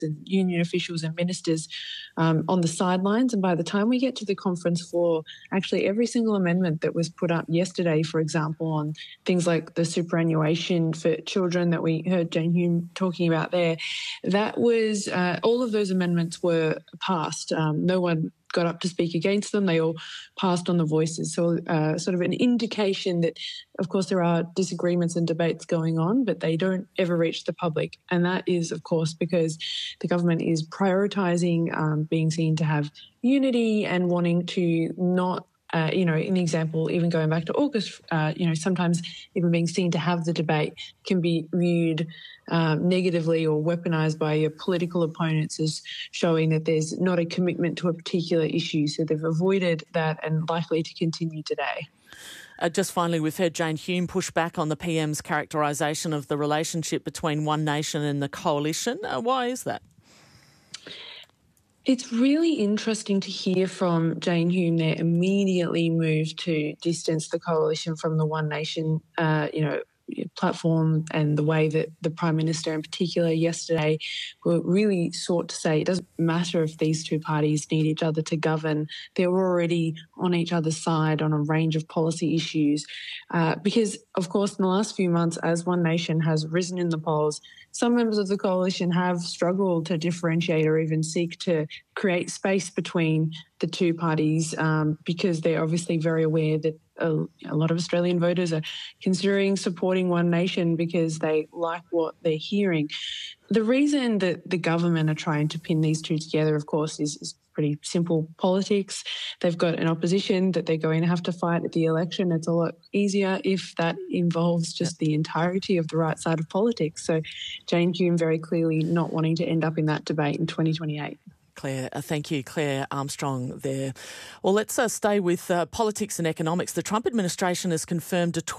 and union officials and ministers on the sidelines. And by the time we get to the conference floor, actually every single amendment that was put up yesterday, for example, on things like the superannuation for children that we heard Jane Hume talking about there, that was all of those amendments were passed. No one got up to speak against them. They all passed on the voices. So sort of an indication that, of course, there are disagreements and debates going on, but they don't ever reach the public. And that is, of course, because the government is prioritising being seen to have unity and wanting to not an example, even going back to August, sometimes even being seen to have the debate can be viewed negatively or weaponised by your political opponents as showing that there's not a commitment to a particular issue. So they've avoided that and likely to continue today. Just finally, we've heard Jane Hume push back on the PM's characterisation of the relationship between One Nation and the Coalition. Why is that? It's really interesting to hear from Jane Hume there immediately move to distance the coalition from the One Nation, platform, and the way that the Prime Minister in particular yesterday really sought to say it doesn't matter if these two parties need each other to govern. They're already on each other's side on a range of policy issues because, of course, in the last few months, as One Nation has risen in the polls, some members of the coalition have struggled to differentiate or even seek to create space between the two parties because they're obviously very aware that a lot of Australian voters are considering supporting One Nation because they like what they're hearing. The reason that the government are trying to pin these two together, of course, is pretty simple politics. They've got an opposition that they're going to have to fight at the election. It's a lot easier if that involves just the entirety of the right side of politics. So Jane Hume very clearly not wanting to end up in that debate in 2028. Claire, thank you, Claire Armstrong there. Well, let's stay with politics and economics. The Trump administration has confirmed a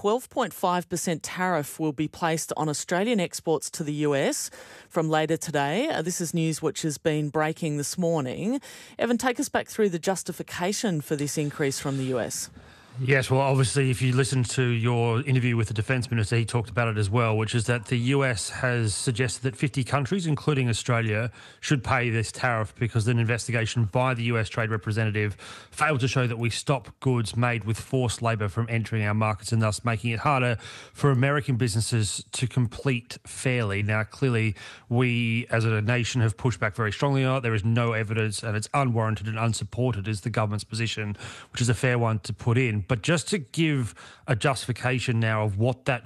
12.5% tariff will be placed on Australian exports to the US from later today. This is news which has been breaking this morning. Evan, take us back through the justification for this increase from the US. Yes, well, obviously, if you listen to your interview with the Defence Minister, he talked about it as well, which is that the US has suggested that 50 countries, including Australia, should pay this tariff because an investigation by the US Trade Representative failed to show that we stop goods made with forced labour from entering our markets and thus making it harder for American businesses to compete fairly. Now, clearly, we as a nation have pushed back very strongly on it. There is no evidence and it's unwarranted and unsupported is the government's position, which is a fair one to put in. But just to give a justification now of what that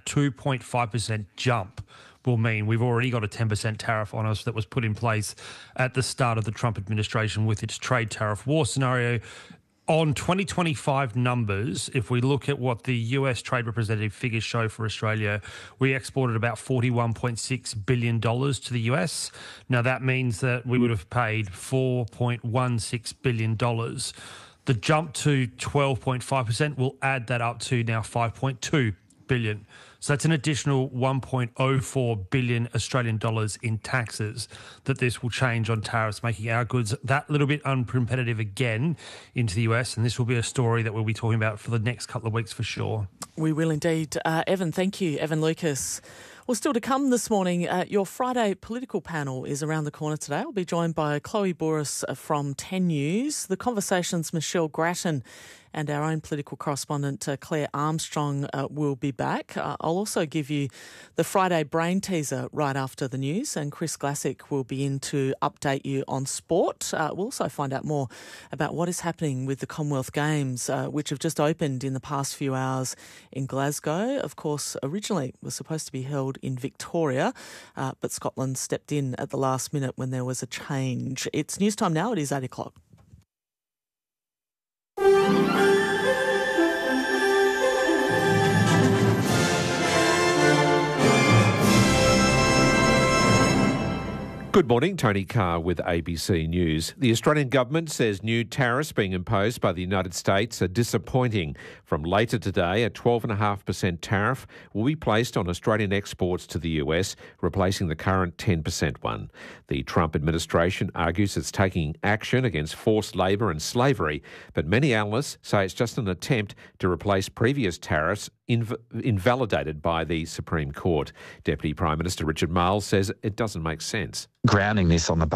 2.5% jump will mean, we've already got a 10% tariff on us that was put in place at the start of the Trump administration with its trade tariff war scenario. On 2025 numbers, if we look at what the US Trade Representative figures show for Australia, we exported about $41.6 billion to the US. Now, that means that we would have paid $4.16 billion. The jump to 12.5% will add that up to now 5.2 billion. So that's an additional 1.04 billion Australian dollars in taxes that this will change on tariffs, making our goods that little bit uncompetitive again into the US. And this will be a story that we'll be talking about for the next couple of weeks for sure. We will indeed. Evan, thank you. Evan Lucas. Well, still to come this morning, your Friday political panel is around the corner today. I'll be joined by Chloe Bouris from 10 News. The Conversation's Michelle Grattan and our own political correspondent, Claire Armstrong, will be back. I'll also give you the Friday brain teaser right after the news, and Chris Glassick will be in to update you on sport. We'll also find out more about what is happening with the Commonwealth Games, which have just opened in the past few hours in Glasgow. Of course, originally was supposed to be held in Victoria, but Scotland stepped in at the last minute when there was a change. It's news time now. It is 8 o'clock. Good morning, Tony Carr with ABC News. The Australian government says new tariffs being imposed by the United States are disappointing. From later today, a 12.5% tariff will be placed on Australian exports to the US, replacing the current 10% one. The Trump administration argues it's taking action against forced labour and slavery, but many analysts say it's just an attempt to replace previous tariffs invalidated by the Supreme Court. Deputy Prime Minister Richard Marles says it doesn't make sense. Grounding this on the